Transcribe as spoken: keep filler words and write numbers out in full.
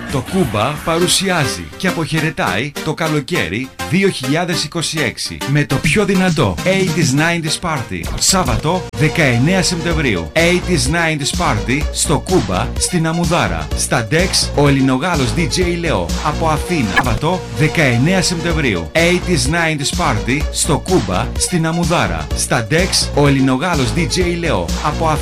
Το Κούμπα παρουσιάζει και αποχαιρετάει το καλοκαίρι δύο χιλιάδες είκοσι έξι με το πιο δυνατό ογδόντα ενενήντα Party. Σάββατο δεκαεννέα Σεπτεμβρίου. ογδόντα ενενήντα Party στο Κούμπα στην Αμουδάρα. Στα Dex ο Ελληνογάλος ντι τζέι Λεό από Αθήνα. Σάββατο δεκαεννέα Σεπτεμβρίου. ογδόντα ενενήντα Party στο Κούμπα στην Αμουδάρα. Στα Dex ο Ελληνογάλος ντι τζέι Λεό από Αθήνα.